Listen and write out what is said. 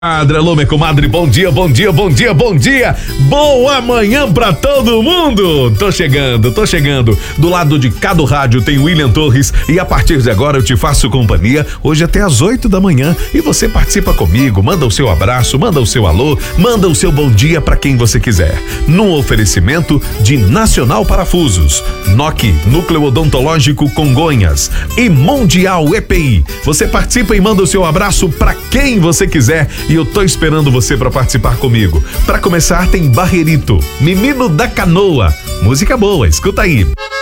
Alô, minha comadre, bom dia, bom dia, bom dia, bom dia. Boa manhã pra todo mundo. Tô chegando. Do lado de cá do rádio tem William Torres e a partir de agora eu te faço companhia hoje até às 8 da manhã e você participa comigo, manda o seu abraço, manda o seu alô, manda o seu bom dia pra quem você quiser. Num oferecimento de Nacional Parafusos, NOC, Núcleo Odontológico Congonhas e Mundial EPI. Você participa e manda o seu abraço pra quem você quiser. E eu tô esperando você pra participar comigo. Pra começar tem Barrerito, Menino da Canoa. Música boa, escuta aí.